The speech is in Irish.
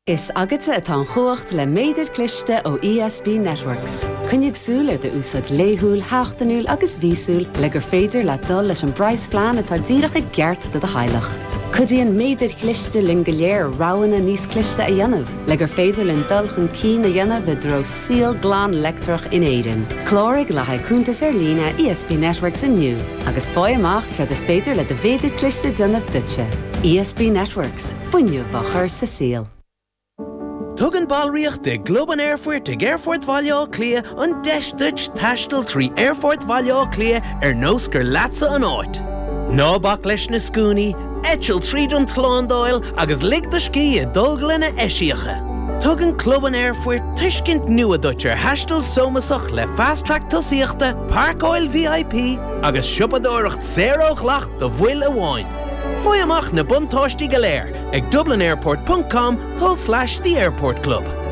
Is agate atá chuacht le méidir cliste ó ESB Networks. Cynnig súl ar de úsad léhúil, háchtanúil agus vísúil le gur féidir le dul leis an brais flean atá díracha geart de hailech. Cudíon méidir cliste lin go léir ráhanna níos cliste a dhéanamh, le gur féidir lin dulchan cí na dhéanamh le dro síl glán lectrach in éidir. Clórig le haicúntas ar lína ESB Networks inniu, agus fáy amach cead is féidir le de féidir cliste dionamh dutse. ESB Networks, fuinniu va chur sa síl. Tugan balríocht de Globan Airfort de Airfort Valleau Clia an Dutch Tastal 3 Airfort Valleau Clia nósgur latsa an áit. Ná bach leis na scúni, etil trídun tlándáil agus lig de ski dulglina eisiacha. Tugan Globan Airfort tuiscint nua dutcher hastal somasach le fast track tusiachta, Park Oil VIP agus siupadóirecht 0 glacht de bhuil a bháin. Fwy amach na buntáistí galéir ag dublinairport.com/the airport club.